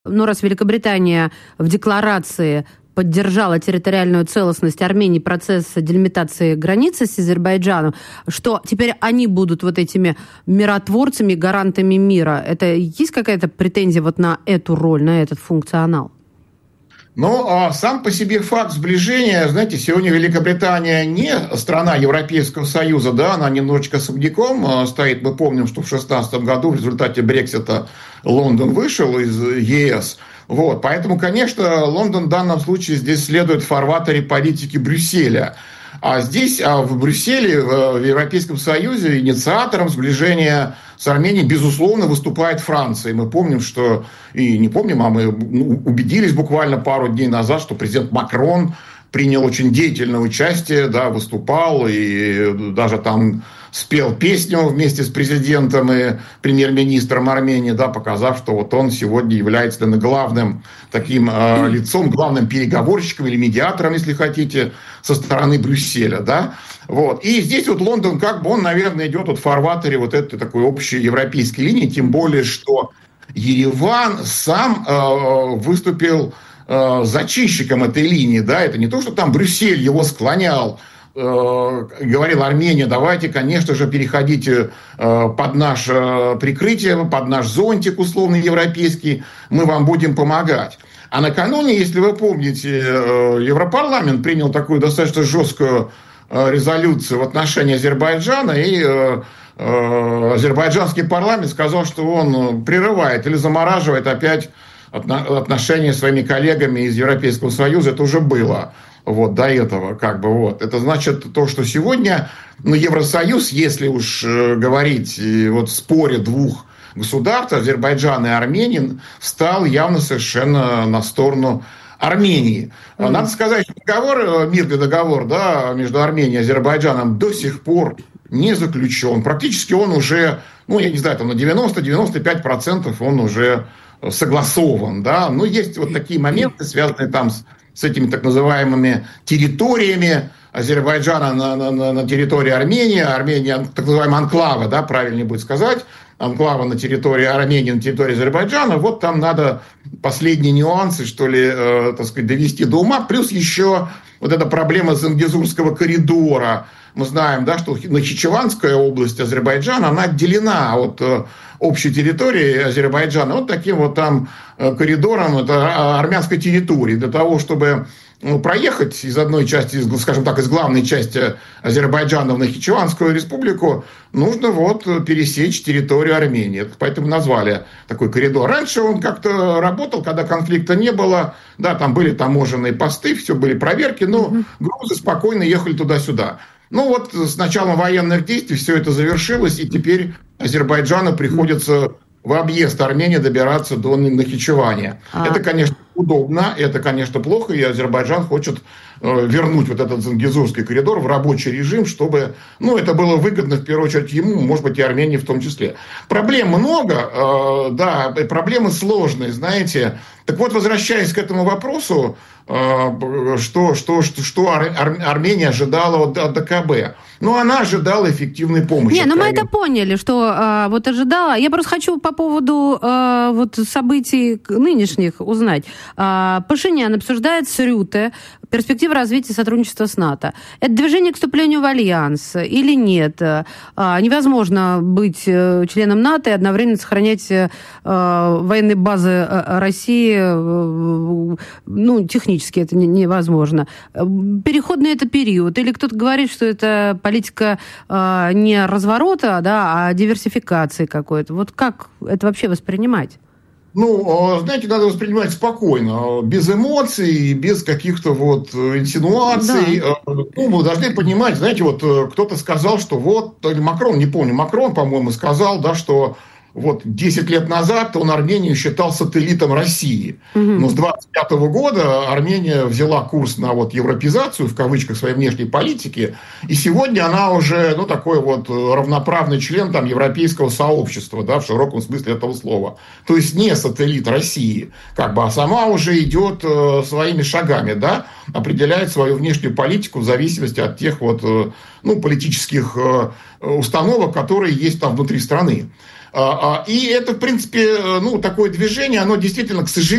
Но раз Великобритания в декларации поддержала территориальную целостность Армении, процесс делимитации границы с Азербайджаном, что теперь они будут вот этими миротворцами, гарантами мира. Это есть какая-то претензия вот на эту роль, на этот функционал? Но сам по себе факт сближения, знаете, сегодня Великобритания не страна Европейского Союза, да, она немножечко особняком стоит. Мы помним, что в 2016 году в результате Брексита Лондон вышел из ЕС. Вот, поэтому, конечно, Лондон в данном случае здесь следует в фарватере политики Брюсселя. А здесь, в Брюсселе, в Европейском Союзе, инициатором сближения с Арменией, безусловно, выступает Франция. И мы помним, что, и не помним, а мы убедились буквально пару дней назад, что президент Макрон принял очень деятельное участие, да, выступал и даже там спел песню вместе с президентом и премьер-министром Армении, да, показав, что вот он сегодня является главным таким лицом, главным переговорщиком или медиатором, если хотите, со стороны Брюсселя, да. Вот. И здесь вот Лондон, как бы он, наверное, идет вот в фарватере вот этой такой общей европейской линии, тем более, что Ереван сам выступил зачинщиком этой линии, да, это не то, что там Брюссель его склонял, говорил: Армения, давайте, конечно же, переходите под наше прикрытие, под наш зонтик условно европейский, мы вам будем помогать. А накануне, если вы помните, Европарламент принял такую достаточно жесткую резолюцию в отношении Азербайджана, и азербайджанский парламент сказал, что он прерывает или замораживает опять отношения с своими коллегами из Европейского Союза. Это уже было. Вот, до этого, как бы, вот. Это значит то, что сегодня, Евросоюз, если уж говорить вот в споре двух государств, Азербайджана и Армении, стал явно совершенно на сторону Армении. Надо сказать, что мирный договор, да, между Арменией и Азербайджаном до сих пор не заключен. Практически он уже, я не знаю, там на 90-95% он уже согласован, да. Но есть вот такие моменты, связанные там с этими так называемыми территориями Азербайджана на территории Армении, Армения, так называемая анклава, да, правильнее будет сказать, анклава на территории Армении, на территории Азербайджана. Вот там надо последние нюансы, что ли, так сказать, довести до ума. Плюс еще вот эта проблема Зангезурского коридора. Мы знаем, да, что Нахичеванская область Азербайджана, она отделена от общей территории Азербайджана вот таким вот там коридором, это армянской территории. Для того, чтобы проехать из одной части, скажем так, из главной части Азербайджана в Нахичеванскую республику, нужно вот пересечь территорию Армении. Поэтому назвали такой коридор. Раньше он как-то работал, когда конфликта не было. Да, там были таможенные посты, все были проверки, но грузы спокойно ехали туда-сюда. Вот с началом военных действий все это завершилось, и теперь Азербайджану приходится в объезд Армении добираться до Нахичевания. Это, конечно, удобно, это, конечно, плохо, и Азербайджан хочет вернуть вот этот Зангезурский коридор в рабочий режим, чтобы, это было выгодно, в первую очередь, ему, может быть, и Армении в том числе. Проблем много, да, проблемы сложные, знаете. Так вот, возвращаясь к этому вопросу, что Армения ожидала от ДКБ? Она ожидала эффективной помощи. Мы это поняли, что вот ожидала. Я просто хочу по поводу вот событий нынешних узнать. Пашинян обсуждает с Рюте перспективы развития сотрудничества с НАТО. Это движение к вступлению в альянс или нет? Невозможно быть членом НАТО и одновременно сохранять военные базы России. Технически это невозможно. Переходный это период. Или кто-то говорит, что это политика не разворота, да, а диверсификации какой-то. Вот как это вообще воспринимать? Знаете, надо воспринимать спокойно, без эмоций, без каких-то вот инсинуаций. Да. Вы должны понимать, знаете, вот кто-то сказал, что Макрон, не помню, Макрон, по-моему, сказал, да, что 10 лет назад он Армению считал сателлитом России. Но с 25 года Армения взяла курс на европеизацию, в кавычках, своей внешней политики. И сегодня она уже, такой равноправный член европейского сообщества, да, в широком смысле этого слова. То есть не сателлит России, а сама уже идет своими шагами, да, определяет свою внешнюю политику в зависимости от тех политических установок, которые есть там внутри страны. И это, в принципе, такое движение, оно действительно, к сожалению,